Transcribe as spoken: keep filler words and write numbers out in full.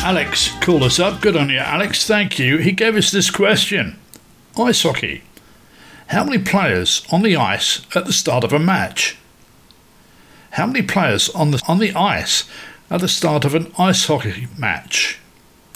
Alex called us up. Good on you, Alex. Thank you. He gave us this question. Ice hockey. How many players on the ice at the start of a match? How many players on the on the ice at the start of an ice hockey match?